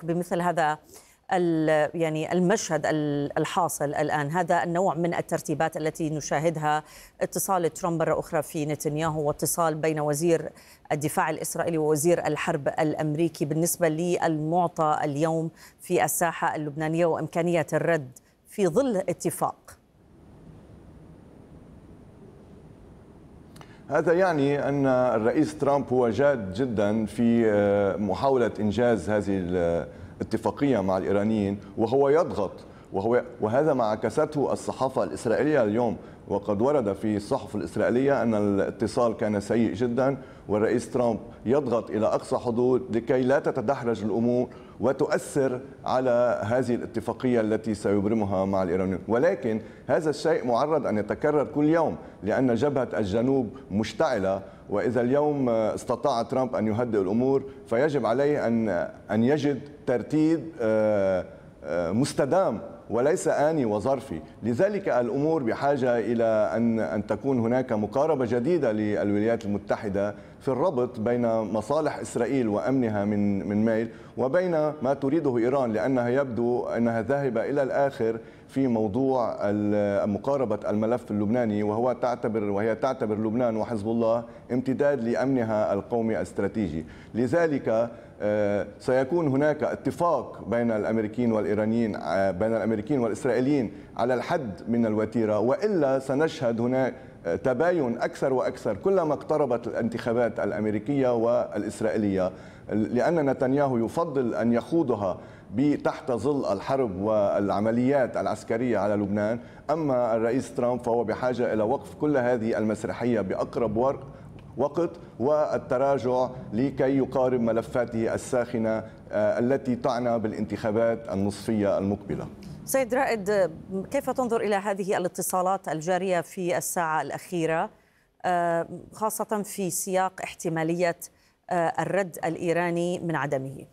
بمثل هذا يعني المشهد الحاصل الآن، هذا النوع من الترتيبات التي نشاهدها، اتصال ترامب مرة أخرى في نتنياهو واتصال بين وزير الدفاع الإسرائيلي ووزير الحرب الأمريكي بالنسبة للمعطى اليوم في الساحة اللبنانية وإمكانية الرد في ظل اتفاق؟ هذا يعني أن الرئيس ترامب هو جاد جدا في محاولة إنجاز هذه الاتفاقية مع الإيرانيين، وهو يضغط، وهذا ما عكسته الصحافة الإسرائيلية اليوم. وقد ورد في الصحف الإسرائيلية أن الاتصال كان سيء جدا، والرئيس ترامب يضغط إلى أقصى حدود لكي لا تتدحرج الأمور وتؤثر على هذه الاتفاقية التي سيبرمها مع الإيرانيين. ولكن هذا الشيء معرض أن يتكرر كل يوم، لأن جبهة الجنوب مشتعلة، وإذا اليوم استطاع ترامب أن يهدئ الأمور فيجب عليه أن يجد ترتيب مستدام وليس آني وظرفي. لذلك الأمور بحاجة إلى أن تكون هناك مقاربة جديدة للولايات المتحدة في الربط بين مصالح إسرائيل وأمنها من ميل وبين ما تريده إيران، لأنها يبدو أنها ذاهبة إلى الآخر في موضوع مقاربة الملف اللبناني، وهي تعتبر لبنان وحزب الله امتداد لأمنها القومي الاستراتيجي. لذلك سيكون هناك اتفاق بين الأمريكيين والإيرانيين، بين الأمريكيين والإسرائيليين على الحد من الوتيرة، وإلا سنشهد هناك تباين أكثر وأكثر كلما اقتربت الانتخابات الأمريكية والإسرائيلية، لأن نتنياهو يفضل أن يخوضها تحت ظل الحرب والعمليات العسكرية على لبنان. أما الرئيس ترامب فهو بحاجة إلى وقف كل هذه المسرحية بأقرب وقت والتراجع لكي يقارب ملفاته الساخنة التي تعنى بالانتخابات النصفية المقبلة. سيد رائد، كيف تنظر إلى هذه الاتصالات الجارية في الساعة الأخيرة، خاصة في سياق احتمالية الرد الإيراني من عدمه؟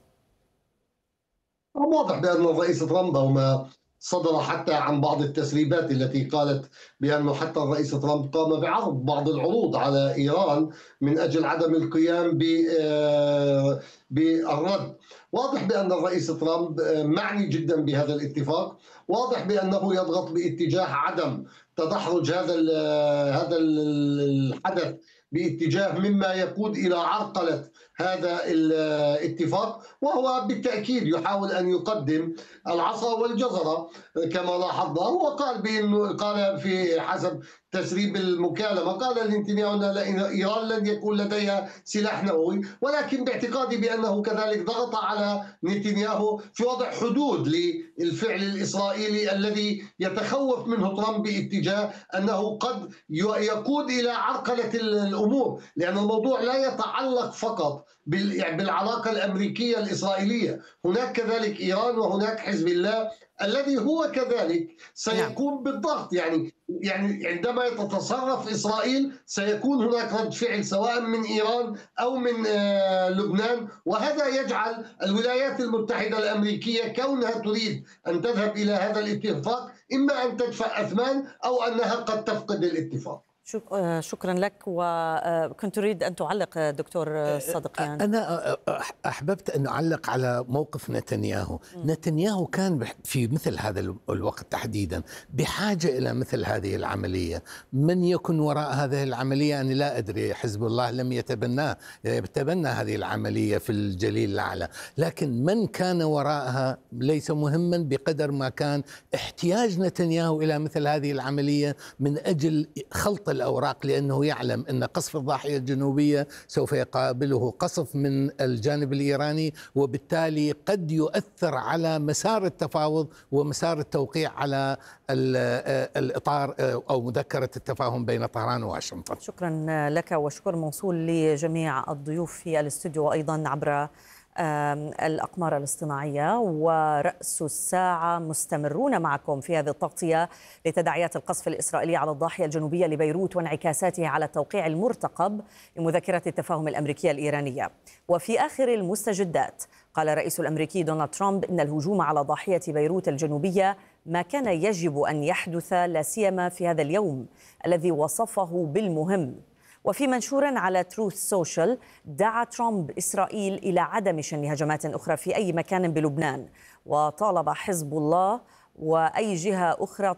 واضح بأن الرئيس ترامب وما صدر حتى عن بعض التسريبات التي قالت بأنه حتى الرئيس ترامب قام بعرض بعض العروض على إيران من أجل عدم القيام بالرد. واضح بأن الرئيس ترامب معني جدا بهذا الاتفاق، واضح بأنه يضغط باتجاه عدم تدحرج هذا الحدث باتجاه مما يقود إلى عرقلة هذا الاتفاق، وهو بالتأكيد يحاول أن يقدم العصا والجزرة كما لاحظنا. هو قال في حسب تسريب المكالمة، قال لنتنياهو أن إيران لن يكون لديها سلاح نووي، ولكن باعتقادي بأنه كذلك ضغط على نتنياهو في وضع حدود للفعل الإسرائيلي الذي يتخوف منه ترامب باتجاه أنه قد يقود إلى عرقلة الأمور، لأن الموضوع لا يتعلق فقط بالعلاقة الأمريكية الإسرائيلية، هناك كذلك إيران وهناك حزب الله الذي هو كذلك سيقوم بالضغط. يعني عندما تتصرف إسرائيل سيكون هناك رد فعل سواء من إيران أو من لبنان، وهذا يجعل الولايات المتحدة الأمريكية كونها تريد أن تذهب إلى هذا الاتفاق إما أن تدفع أثمان أو أنها قد تفقد الاتفاق. شكرا لك. وكنت أريد أن تعلق دكتور صادقيان. أنا أحببت أن أعلق على موقف نتنياهو. نتنياهو كان في مثل هذا الوقت تحديدا بحاجة إلى مثل هذه العملية. من يكن وراء هذه العملية أنا لا أدري، حزب الله لم يتبنى هذه العملية في الجليل الأعلى، لكن من كان وراءها ليس مهما بقدر ما كان احتياج نتنياهو إلى مثل هذه العملية من أجل خلط الأوراق، لأنه يعلم أن قصف الضاحية الجنوبية سوف يقابله قصف من الجانب الإيراني، وبالتالي قد يؤثر على مسار التفاوض ومسار التوقيع على الإطار أو مذكرة التفاهم بين طهران وواشنطن. شكرا لك، وشكر موصول لجميع الضيوف في الاستوديو وأيضا عبر الأقمار الاصطناعية. ورأس الساعة مستمرون معكم في هذه التغطية لتداعيات القصف الإسرائيلي على الضاحية الجنوبية لبيروت وانعكاساته على التوقيع المرتقب لمذكرة التفاهم الأمريكية الإيرانية. وفي آخر المستجدات قال الرئيس الأمريكي دونالد ترامب إن الهجوم على ضاحية بيروت الجنوبية ما كان يجب أن يحدث، لا سيما في هذا اليوم الذي وصفه بالمهم. وفي منشور على تروث سوشيال دعا ترامب إسرائيل إلى عدم شن هجمات أخرى في أي مكان بلبنان، وطالب حزب الله وأي جهة أخرى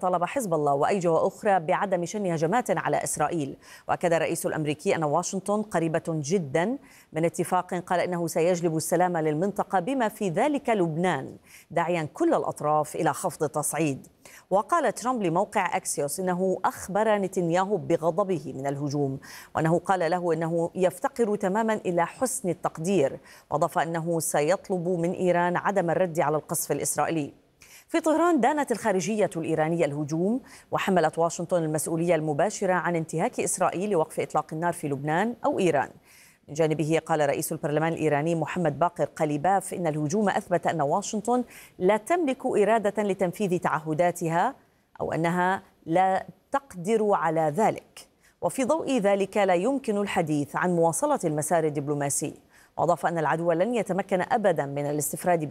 بعدم شن هجمات على إسرائيل. وأكد الرئيس الأمريكي أن واشنطن قريبة جدا من اتفاق قال إنه سيجلب السلام للمنطقة بما في ذلك لبنان، داعيا كل الأطراف إلى خفض التصعيد. وقال ترامب لموقع أكسيوس إنه أخبر نتنياهو بغضبه من الهجوم، وأنه قال له إنه يفتقر تماما إلى حسن التقدير، وأضاف أنه سيطلب من إيران عدم الرد على القصف الإسرائيلي. في طهران دانت الخارجية الإيرانية الهجوم، وحملت واشنطن المسؤولية المباشرة عن انتهاك إسرائيل لوقف إطلاق النار في لبنان أو إيران. من جانبه قال رئيس البرلمان الإيراني محمد باقر قليباف إن الهجوم أثبت أن واشنطن لا تملك إرادة لتنفيذ تعهداتها أو أنها لا تقدر على ذلك، وفي ضوء ذلك لا يمكن الحديث عن مواصلة المسار الدبلوماسي. وأضاف أن العدو لن يتمكن أبدا من الاستفراد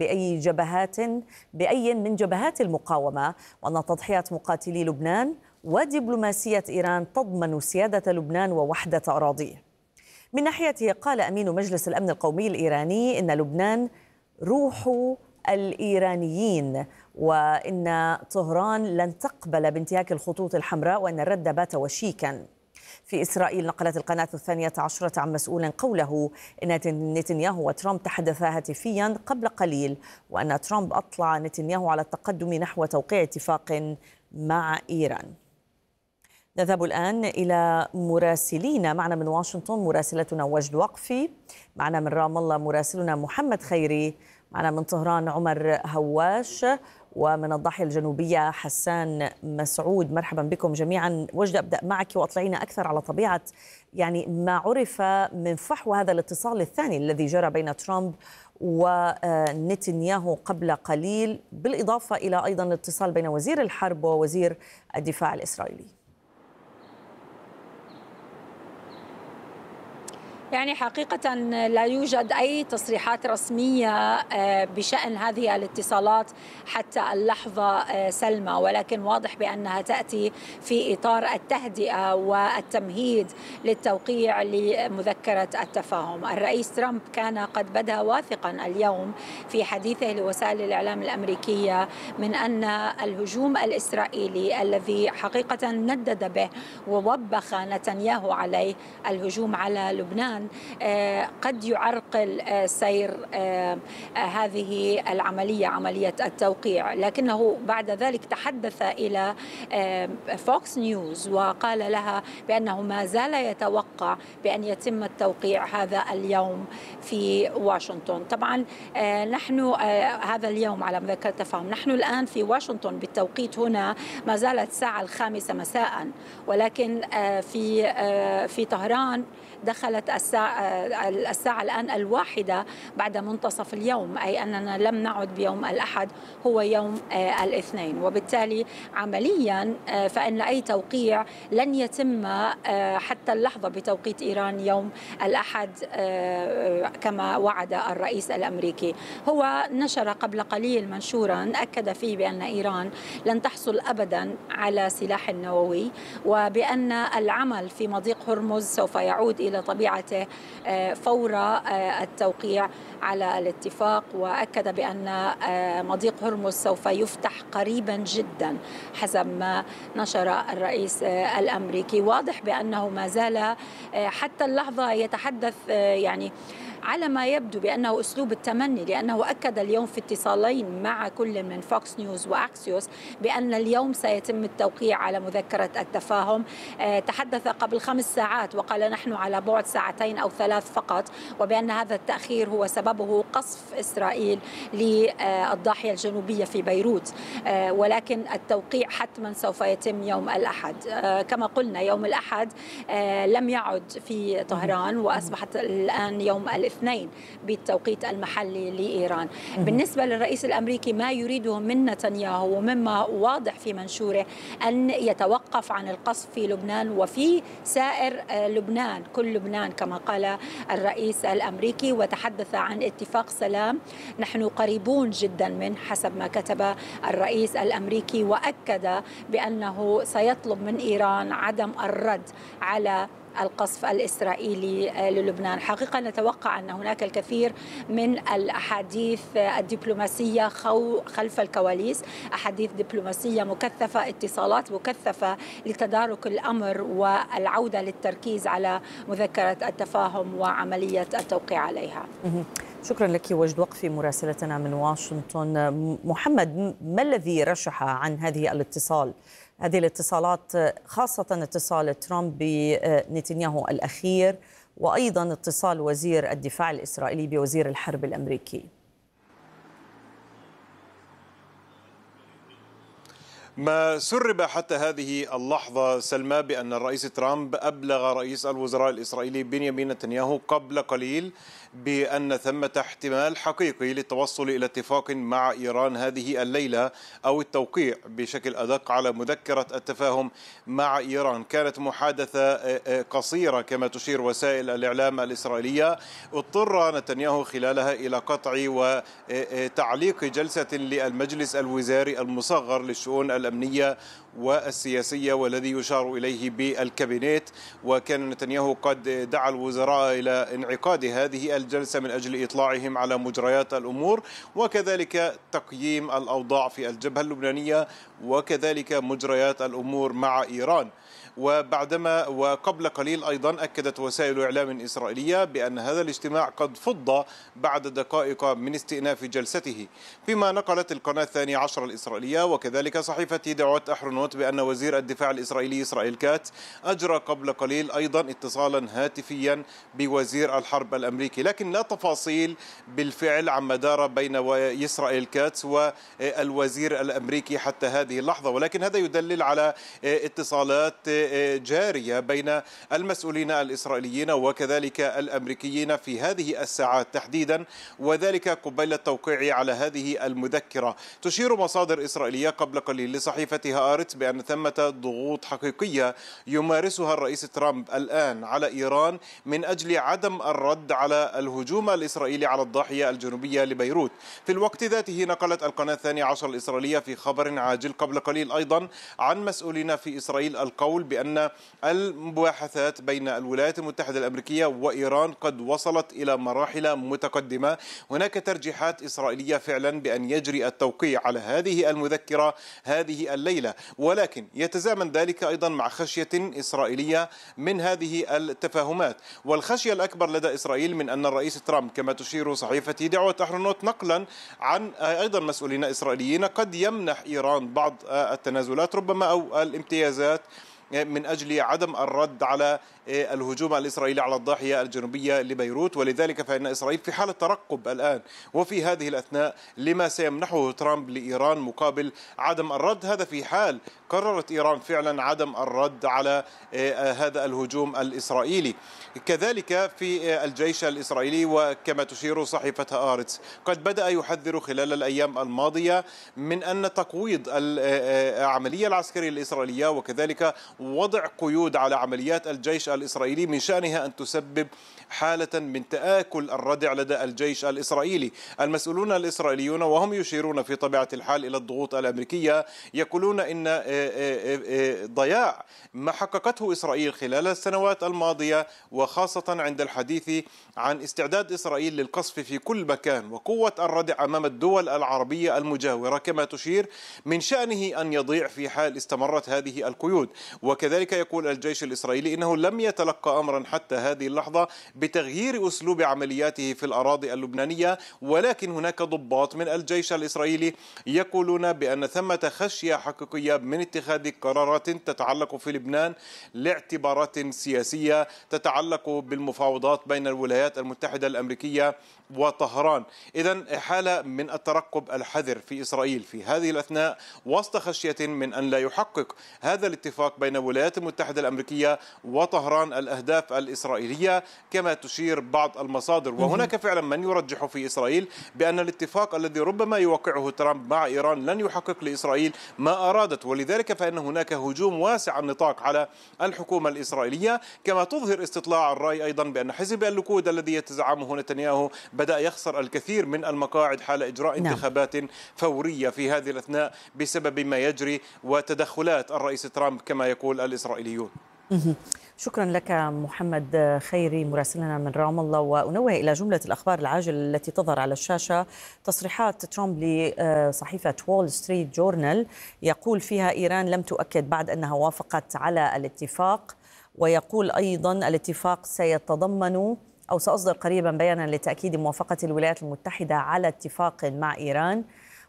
بأي من جبهات المقاومة، وأن تضحيات مقاتلي لبنان ودبلوماسية إيران تضمن سيادة لبنان ووحدة أراضيه. من ناحيته قال أمين مجلس الأمن القومي الإيراني إن لبنان روح الإيرانيين، وإن طهران لن تقبل بانتهاك الخطوط الحمراء، وأن الرد بات وشيكا. في إسرائيل نقلت القناة 12 عن مسؤول قوله إن نتنياهو وترامب تحدثا هاتفيا قبل قليل، وأن ترامب أطلع نتنياهو على التقدم نحو توقيع اتفاق مع إيران. نذهب الآن إلى مراسلينا. معنا من واشنطن مراسلتنا وجد وقفي، معنا من رام الله مراسلنا محمد خيري، معنا من طهران عمر هواش، ومن الضاحية الجنوبية حسان مسعود. مرحبا بكم جميعا. وجد، أبدأ معك وأطلعينا أكثر على طبيعة ما عرف من فحوى هذا الاتصال الثاني الذي جرى بين ترامب ونتنياهو قبل قليل، بالإضافة إلى أيضا الاتصال بين وزير الحرب ووزير الدفاع الإسرائيلي. يعني حقيقة لا يوجد أي تصريحات رسمية بشأن هذه الاتصالات حتى اللحظة سلمى، ولكن واضح بأنها تأتي في إطار التهدئة والتمهيد للتوقيع لمذكرة التفاهم. الرئيس ترامب كان قد بدا واثقا اليوم في حديثه لوسائل الإعلام الأمريكية من أن الهجوم الإسرائيلي الذي حقيقة ندد به ووبخ نتنياهو عليه، الهجوم على لبنان، قد يعرقل سير هذه العملية، عملية التوقيع. لكنه بعد ذلك تحدث إلى فوكس نيوز وقال لها بأنه ما زال يتوقع بأن يتم التوقيع هذا اليوم في واشنطن. طبعا نحن هذا اليوم على مذكرة التفاهم، نحن الآن في واشنطن بالتوقيت هنا ما زالت الساعة 5 مساء، ولكن في طهران دخلت الساعة الآن 1 بعد منتصف اليوم، أي أننا لم نعد بيوم الأحد، هو يوم الاثنين، وبالتالي عمليا فإن أي توقيع لن يتم حتى اللحظة بتوقيت إيران يوم الأحد كما وعد الرئيس الأمريكي. هو نشر قبل قليل منشورا أكد فيه بأن إيران لن تحصل أبدا على سلاح نووي، وبأن العمل في مضيق هرمز سوف يعود إلى طبيعته فور التوقيع على الاتفاق. وأكد بأن مضيق هرمز سوف يفتح قريبا جدا حسب ما نشر الرئيس الأمريكي. واضح بأنه ما زال حتى اللحظة يتحدث يعني على ما يبدو بأنه أسلوب التمني، لأنه أكد اليوم في اتصالين مع كل من فوكس نيوز وأكسيوس بأن اليوم سيتم التوقيع على مذكرة التفاهم. تحدث قبل 5 ساعات وقال نحن على بعد 2 أو 3 فقط، وبأن هذا التأخير هو سببه قصف إسرائيل للضاحية الجنوبية في بيروت، ولكن التوقيع حتما سوف يتم يوم الأحد. كما قلنا يوم الأحد لم يعد في طهران، وأصبحت الآن يوم الاثنين بالتوقيت المحلي لإيران. بالنسبة للرئيس الأمريكي ما يريده من نتنياهو ومما واضح في منشوره أن يتوقف عن القصف في لبنان وفي سائر لبنان، كل لبنان كما قال الرئيس الأمريكي، وتحدث عن اتفاق سلام نحن قريبون جدا من حسب ما كتب الرئيس الأمريكي، وأكد بأنه سيطلب من إيران عدم الرد على القصف الإسرائيلي للبنان. حقيقة نتوقع أن هناك الكثير من الأحاديث الدبلوماسية خلف الكواليس، أحاديث دبلوماسية مكثفة، اتصالات مكثفة لتدارك الأمر والعودة للتركيز على مذكرة التفاهم وعملية التوقيع عليها. شكرا لك وجد وقفي مراسلتنا من واشنطن. محمد، ما الذي رشح عن هذه الاتصالات خاصة اتصال ترامب بنتنياهو الأخير وأيضا اتصال وزير الدفاع الإسرائيلي بوزير الحرب الأمريكي؟ ما سرب حتى هذه اللحظة سلمى بأن الرئيس ترامب أبلغ رئيس الوزراء الإسرائيلي بنيامين نتنياهو قبل قليل بأن ثمة احتمال حقيقي للتوصل إلى اتفاق مع إيران هذه الليلة أو التوقيع بشكل أدق على مذكرة التفاهم مع إيران. كانت محادثة قصيرة كما تشير وسائل الإعلام الإسرائيلية، اضطر نتنياهو خلالها إلى قطع وتعليق جلسة للمجلس الوزاري المصغر للشؤون الأمنية والسياسية والذي يشار إليه بالكابينت، وكان نتنياهو قد دعا الوزراء إلى انعقاد هذه الجلسة من أجل إطلاعهم على مجريات الأمور وكذلك تقييم الأوضاع في الجبهة اللبنانية وكذلك مجريات الأمور مع إيران. وقبل قليل أيضا أكدت وسائل إعلام إسرائيلية بأن هذا الاجتماع قد فض بعد دقائق من استئناف جلسته، فيما نقلت القناة الثانية عشر الإسرائيلية وكذلك صحيفة يدعوت أحرنوت بأن وزير الدفاع الإسرائيلي إسرائيل كاتس أجرى قبل قليل أيضا اتصالا هاتفيا بوزير الحرب الأمريكي، لكن لا تفاصيل بالفعل عما دار بين إسرائيل كاتس والوزير الأمريكي حتى هذه اللحظة، ولكن هذا يدلل على اتصالات جارية بين المسؤولين الإسرائيليين وكذلك الأمريكيين في هذه الساعات تحديدا، وذلك قبيل التوقيع على هذه المذكرة. تشير مصادر إسرائيلية قبل قليل لصحيفة هآرتس بأن ثمة ضغوط حقيقية يمارسها الرئيس ترامب الآن على إيران من أجل عدم الرد على الهجوم الإسرائيلي على الضاحية الجنوبية لبيروت. في الوقت ذاته نقلت القناة الثانية عشر الإسرائيلية في خبر عاجل قبل قليل أيضا عن مسؤولين في إسرائيل القول بأن المباحثات بين الولايات المتحدة الأمريكية وإيران قد وصلت إلى مراحل متقدمة. هناك ترجيحات إسرائيلية فعلا بأن يجري التوقيع على هذه المذكرة هذه الليلة، ولكن يتزامن ذلك أيضا مع خشية إسرائيلية من هذه التفاهمات، والخشية الأكبر لدى إسرائيل من أن الرئيس ترامب كما تشير صحيفة دعوة أحرنوت نقلا عن أيضا مسؤولين إسرائيليين قد يمنح إيران بعض التنازلات ربما أو الامتيازات من أجل عدم الرد على الهجوم الإسرائيلي على الضاحية الجنوبية لبيروت، ولذلك فإن إسرائيل في حالة ترقب الآن وفي هذه الأثناء لما سيمنحه ترامب لإيران مقابل عدم الرد. هذا في حال قررت إيران فعلا عدم الرد على هذا الهجوم الإسرائيلي. كذلك في الجيش الإسرائيلي وكما تشير صحيفة هآرتس قد بدأ يحذر خلال الأيام الماضية من أن تقويض العملية العسكرية الإسرائيلية وكذلك وضع قيود على عمليات الجيش الإسرائيلي من شأنها أن تسبب حالة من تآكل الردع لدى الجيش الإسرائيلي. المسؤولون الإسرائيليون وهم يشيرون في طبيعة الحال إلى الضغوط الأمريكية يقولون إن ضياع ما حققته إسرائيل خلال السنوات الماضية وخاصة عند الحديث عن استعداد إسرائيل للقصف في كل مكان وقوة الردع أمام الدول العربية المجاورة كما تشير من شأنه أن يضيع في حال استمرت هذه القيود. وكذلك يقول الجيش الإسرائيلي إنه لم يتلقى أمرا حتى هذه اللحظة بتغيير أسلوب عملياته في الأراضي اللبنانية، ولكن هناك ضباط من الجيش الإسرائيلي يقولون بأن ثمة خشية حقيقية من اتخاذ قرارات تتعلق في لبنان لاعتبارات سياسية تتعلق بالمفاوضات بين الولايات المتحدة الأمريكية وطهران. إذن حالة من الترقب الحذر في إسرائيل في هذه الأثناء وسط خشية من أن لا يحقق هذا الاتفاق بين الولايات المتحدة الأمريكية وطهران الأهداف الإسرائيلية كما تشير بعض المصادر. وهناك فعلا من يرجح في إسرائيل بأن الاتفاق الذي ربما يوقعه ترامب مع إيران لن يحقق لإسرائيل ما أرادت، ولذلك فإن هناك هجوم واسع النطاق على الحكومة الإسرائيلية. كما تظهر استطلاع الرأي أيضا بأن حزب الليكود الذي يتزعمه نتنياهو بدأ يخسر الكثير من المقاعد حال إجراء انتخابات فورية في هذه الأثناء بسبب ما يجري وتدخلات الرئيس ترامب كما يقول الإسرائيليون. شكرا لك محمد خيري مراسلنا من رام الله. وأنوه إلى جملة الأخبار العاجلة التي تظهر على الشاشة. تصريحات ترامب لصحيفة وول ستريت جورنال يقول فيها إيران لم تؤكد بعد أنها وافقت على الاتفاق، ويقول أيضا الاتفاق سيتضمن أو سأصدر قريبا بيانا لتأكيد موافقة الولايات المتحدة على اتفاق مع إيران.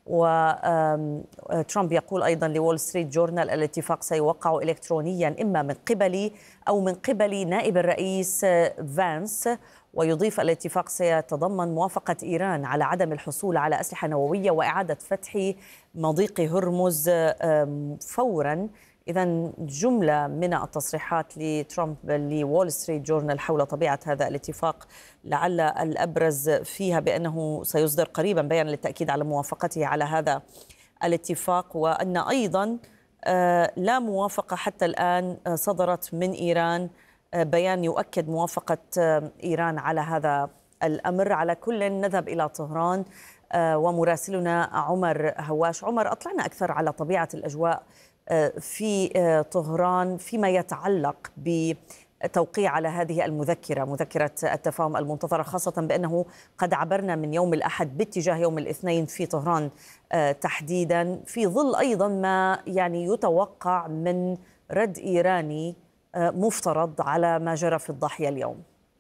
وترامب يقول أيضا لول ستريت جورنال الاتفاق سيوقع إلكترونيا إما من قبلي أو من قبل نائب الرئيس فانس. ويضيف الاتفاق سيتضمن موافقة إيران على عدم الحصول على أسلحة نووية وإعادة فتح مضيق هرمز فورا. إذن جملة من التصريحات لترامب لوول ستريت جورنال حول طبيعة هذا الاتفاق، لعل الأبرز فيها بأنه سيصدر قريبا بيان للتأكيد على موافقته على هذا الاتفاق، وأن أيضا لا موافقة حتى الآن صدرت من إيران، بيان يؤكد موافقة إيران على هذا الأمر. على كل نذهب إلى طهران ومراسلنا عمر هواش. عمر، أطلعنا أكثر على طبيعة الأجواء في طهران فيما يتعلق بتوقيع على هذه المذكرة، مذكرة التفاهم المنتظرة، خاصة بأنه قد عبرنا من يوم الأحد باتجاه يوم الاثنين في طهران تحديدا، في ظل أيضا ما يتوقع من رد إيراني مفترض على ما جرى في الضاحية اليوم.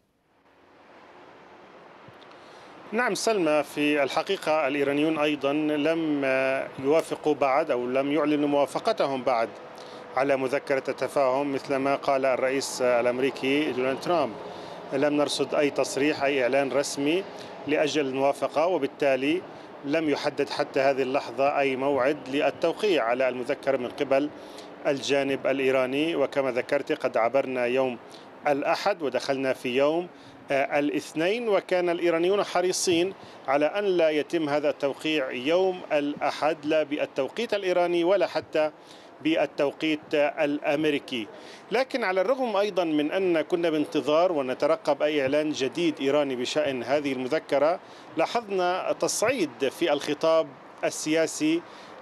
نعم سلمى، في الحقيقة الإيرانيون أيضا لم يوافقوا بعد أو لم يعلنوا موافقتهم بعد على مذكرة التفاهم، مثلما قال الرئيس الأمريكي دونالد ترامب. لم نرصد أي تصريح أي إعلان رسمي لأجل الموافقة، وبالتالي لم يحدد حتى هذه اللحظة أي موعد للتوقيع على المذكرة من قبل الجانب الإيراني. وكما ذكرت قد عبرنا يوم الأحد ودخلنا في يوم الاثنين، وكان الإيرانيون حريصين على أن لا يتم هذا التوقيع يوم الأحد، لا بالتوقيت الإيراني ولا حتى بالتوقيت الأمريكي. لكن على الرغم أيضا من أن كنا بانتظار ونترقب أي إعلان جديد إيراني بشأن هذه المذكرة، لاحظنا تصعيد في الخطاب السياسي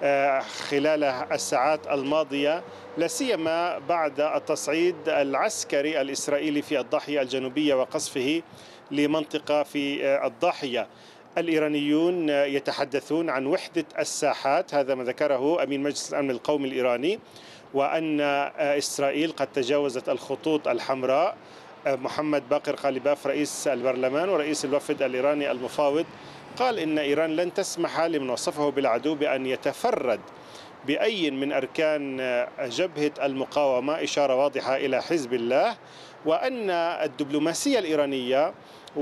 خلال الساعات الماضية، لا سيما بعد التصعيد العسكري الإسرائيلي في الضاحية الجنوبية وقصفه لمنطقة في الضاحية. الإيرانيون يتحدثون عن وحدة الساحات، هذا ما ذكره أمين مجلس الأمن القومي الإيراني، وأن إسرائيل قد تجاوزت الخطوط الحمراء. محمد باقر قالباف رئيس البرلمان ورئيس الوفد الإيراني المفاوض قال إن إيران لن تسمح لمن وصفه بالعدو بأن يتفرد بأي من أركان جبهة المقاومة، إشارة واضحة إلى حزب الله، وأن الدبلوماسية الإيرانية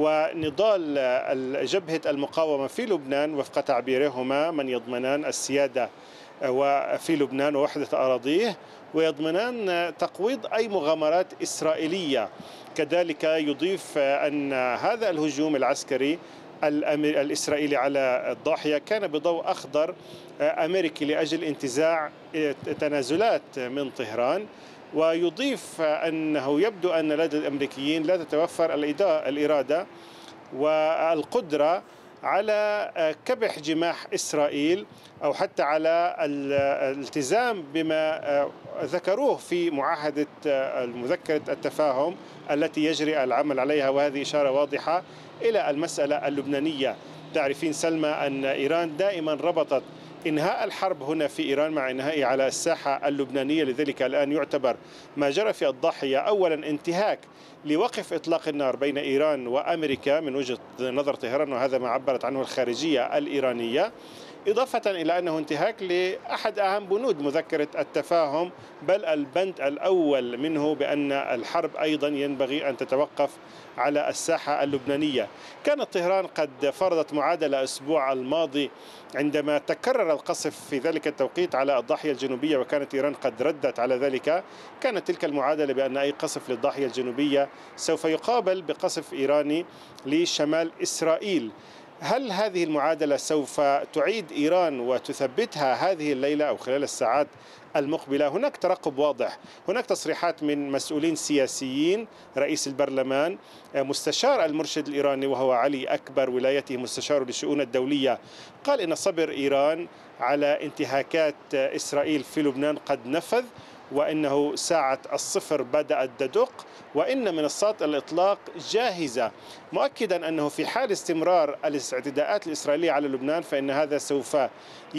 ونضال جبهة المقاومة في لبنان وفق تعبيرهما من يضمنان السيادة وفي لبنان ووحدة أراضيه، ويضمنان تقويض أي مغامرات إسرائيلية. كذلك يضيف أن هذا الهجوم العسكري الإسرائيلي على الضاحية كان بضوء أخضر أمريكي لأجل انتزاع تنازلات من طهران. ويضيف أنه يبدو أن لدى الأمريكيين لا تتوفر الإرادة والقدرة على كبح جماح إسرائيل أو حتى على الالتزام بما ذكروه في معاهدة مذكرة التفاهم التي يجري العمل عليها، وهذه إشارة واضحة إلى المسألة اللبنانية. تعرفين سلمى أن إيران دائما ربطت إنهاء الحرب هنا في إيران مع إنهائه على الساحة اللبنانية، لذلك الآن يعتبر ما جرى في الضاحية أولا انتهاك لوقف إطلاق النار بين إيران وأمريكا من وجهة نظر طهران، وهذا ما عبرت عنه الخارجية الإيرانية، إضافة إلى أنه انتهاك لأحد أهم بنود مذكرة التفاهم، بل البند الأول منه بأن الحرب أيضا ينبغي أن تتوقف على الساحة اللبنانية. كانت طهران قد فرضت معادلة الأسبوع الماضي عندما تكرر القصف في ذلك التوقيت على الضاحية الجنوبية، وكانت إيران قد ردت على ذلك. كانت تلك المعادلة بأن أي قصف للضاحية الجنوبية سوف يقابل بقصف إيراني لشمال إسرائيل. هل هذه المعادلة سوف تعيد إيران وتثبتها هذه الليلة أو خلال الساعات المقبلة؟ هناك ترقب واضح، هناك تصريحات من مسؤولين سياسيين، رئيس البرلمان، مستشار المرشد الإيراني وهو علي أكبر ولايته مستشار للشؤون الدولية، قال إن صبر إيران على انتهاكات إسرائيل في لبنان قد نفذ، وإنه ساعة الصفر بدأت تدق، وإن منصات الإطلاق جاهزة، مؤكدا أنه في حال استمرار الاعتداءات الإسرائيلية على لبنان فإن هذا سوف